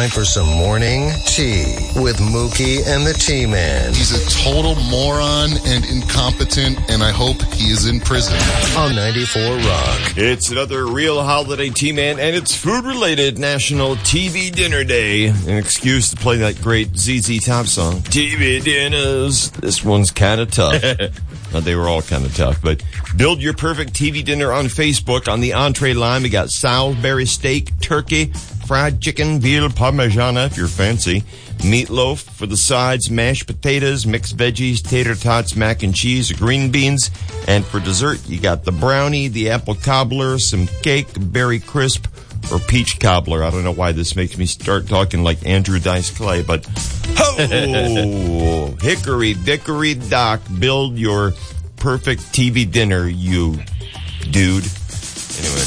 time for some morning tea with Mookie and the T-Man. He's a total moron and incompetent, and I hope he is in prison. On 94 Rock. It's another real holiday, T-Man, and it's food-related National TV Dinner Day. An excuse to play that great ZZ Top song, TV Dinners. This one's kind of tough. They were all kind of tough, but build your perfect TV dinner on Facebook. On the entree line, we got Salisbury steak, turkey, fried chicken, veal parmigiana, if you're fancy, meatloaf for the sides, mashed potatoes, mixed veggies, tater tots, mac and cheese, green beans, and for dessert, you got the brownie, the apple cobbler, some cake, berry crisp, or peach cobbler. I don't know why this makes me start talking like Andrew Dice Clay, but ho! Hickory dickory dock, build your perfect TV dinner, you dude. Anyway.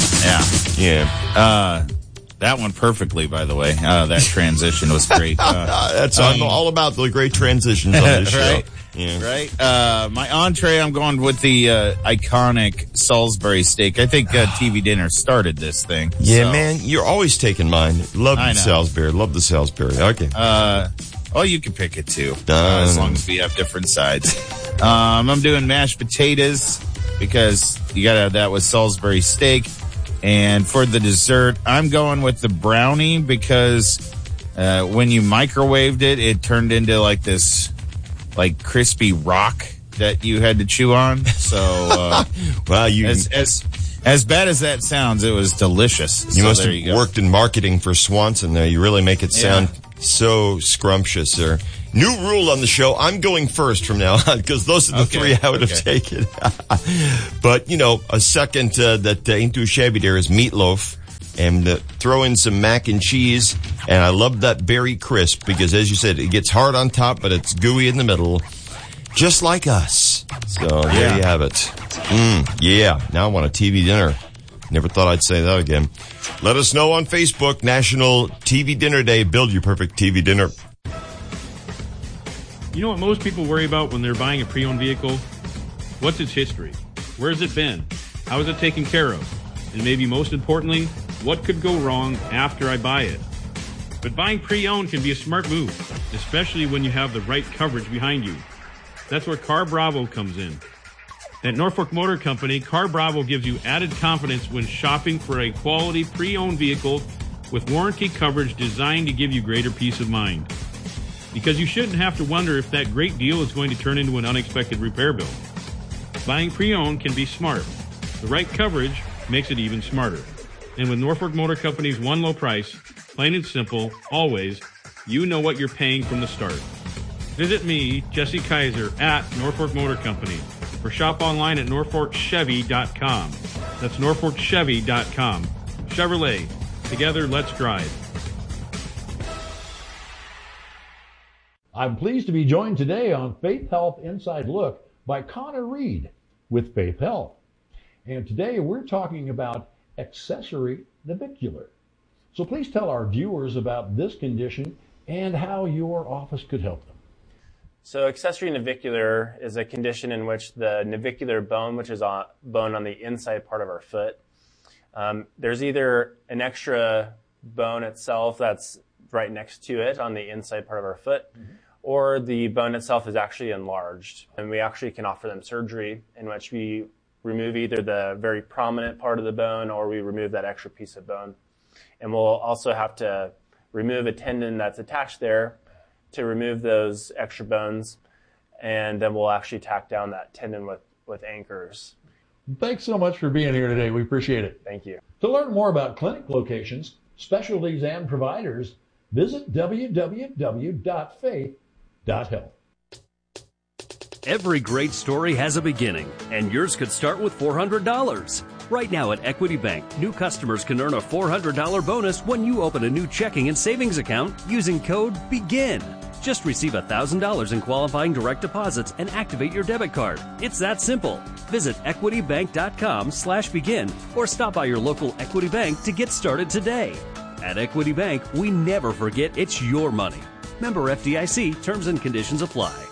Yeah. That one perfectly, by the way. That transition was great. I'm all about the great transitions on this show. Right? Yeah. Right. My entree, I'm going with the iconic Salisbury steak. I think TV Dinner started this thing. Yeah, so. Man, you're always taking mine. Love the Salisbury. Love the Salisbury. Okay. You can pick it too, as long as we have different sides. I'm doing mashed potatoes because you gotta have that with Salisbury steak. And for the dessert, I'm going with the brownie because when you microwaved it, it turned into like this crispy rock that you had to chew on. So, wow, as bad as that sounds, it was delicious. You must have worked in marketing for Swanson there. You really make it sound so scrumptious there. New rule on the show, I'm going first from now on, because those are the three I would have taken. But, a second that ain't too shabby there is meatloaf. And throw in some mac and cheese. And I love that berry crisp because, as you said, it gets hard on top, but it's gooey in the middle. Just like us. So there you have it. Now I want a TV dinner. Never thought I'd say that again. Let us know on Facebook, National TV Dinner Day. Build your perfect TV dinner. You know what most people worry about when they're buying a pre-owned vehicle? What's its history? Where's it been? How is it taken care of? And maybe most importantly, what could go wrong after I buy it? But buying pre-owned can be a smart move, especially when you have the right coverage behind you. That's where Car Bravo comes in. At Norfolk Motor Company, Car Bravo gives you added confidence when shopping for a quality pre-owned vehicle with warranty coverage designed to give you greater peace of mind. Because you shouldn't have to wonder if that great deal is going to turn into an unexpected repair bill. Buying pre-owned can be smart. The right coverage makes it even smarter. And with Norfolk Motor Company's one low price, plain and simple, always, you know what you're paying from the start. Visit me, Jesse Kaiser, at Norfolk Motor Company, or shop online at NorfolkChevy.com. That's NorfolkChevy.com. Chevrolet. Together, let's drive. I'm pleased to be joined today on Faith Health Inside Look by Connor Reed with Faith Health. And today we're talking about accessory navicular. So please tell our viewers about this condition and how your office could help them. So accessory navicular is a condition in which the navicular bone, which is a bone on the inside part of our foot, there's either an extra bone itself that's right next to it on the inside part of our foot, or the bone itself is actually enlarged. And we actually can offer them surgery in which we remove either the very prominent part of the bone or we remove that extra piece of bone. And we'll also have to remove a tendon that's attached there to remove those extra bones, and then we'll actually tack down that tendon with anchors. Thanks so much for being here today. We appreciate it. Thank you. To learn more about clinic locations, specialties, and providers, visit www.faith.health. Every great story has a beginning, and yours could start with $400. Right now at Equity Bank, new customers can earn a $400 bonus when you open a new checking and savings account using code BEGIN. Just receive $1,000 in qualifying direct deposits and activate your debit card. It's that simple. Visit equitybank.com/begin or stop by your local Equity Bank to get started today. At Equity Bank, we never forget it's your money. Member FDIC, terms and conditions apply.